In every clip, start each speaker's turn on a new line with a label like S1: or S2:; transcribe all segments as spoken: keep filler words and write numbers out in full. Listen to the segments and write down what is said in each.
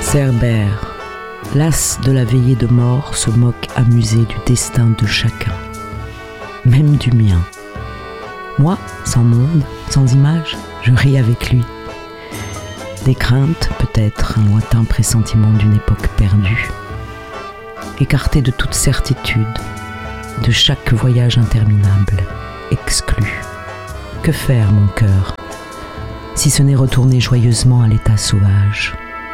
S1: Cerbère, las de la veillée de mort, se moque amusé du destin de chacun, même du mien. Moi, sans monde, sans image, je ris avec lui. Des craintes, peut-être un lointain pressentiment d'une époque perdue. Écarté de toute certitude, de chaque voyage interminable, exclu. Que faire, mon cœur, si ce n'est retourner joyeusement à l'état sauvage?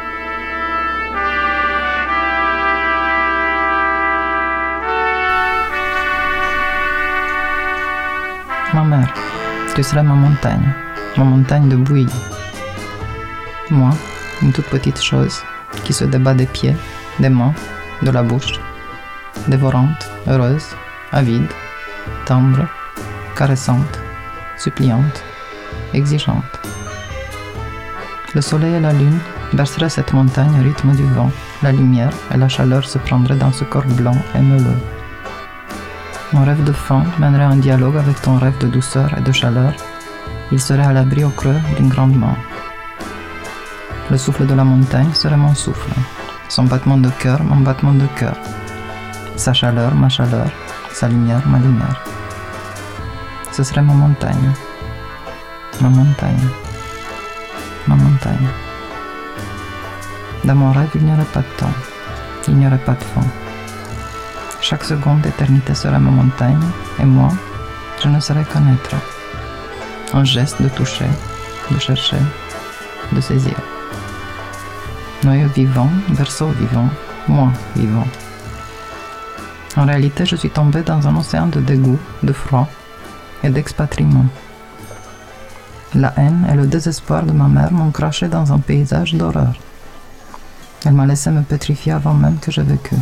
S2: Ma mère, tu serais ma montagne, ma montagne de bouillie. Moi, une toute petite chose qui se débat des pieds, des mains, de la bouche, dévorante, heureuse, avide, tendre, caressante, suppliante, exigeante. Le soleil et la lune berceraient cette montagne au rythme du vent, la lumière et la chaleur se prendraient dans ce corps blanc et meuleux. Mon rêve de faim mènerait un dialogue avec ton rêve de douceur et de chaleur. Il serait à l'abri au creux d'une grande main. Le souffle de la montagne serait mon souffle. Son battement de cœur, mon battement de cœur. Sa chaleur, ma chaleur. Sa lumière, ma lumière. Ce serait ma montagne. Ma montagne. Ma montagne. Dans mon rêve, il n'y aurait pas de temps. Il n'y aurait pas de fin. Chaque seconde d'éternité serait ma montagne, et moi, je ne saurais connaître. Un geste de toucher, de chercher, de saisir. Noyau vivant, berceau vivant, moi vivant. En réalité, je suis tombé dans un océan de dégoût, de froid et d'expatriement. La haine et le désespoir de ma mère m'ont craché dans un paysage d'horreur. Elle m'a laissé me pétrifier avant même que j'ai vécu.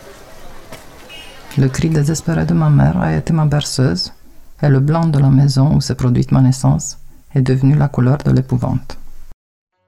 S2: Le cri désespéré de ma mère a été ma berceuse, et le blanc de la maison où s'est produite ma naissance est devenu la couleur de l'épouvante.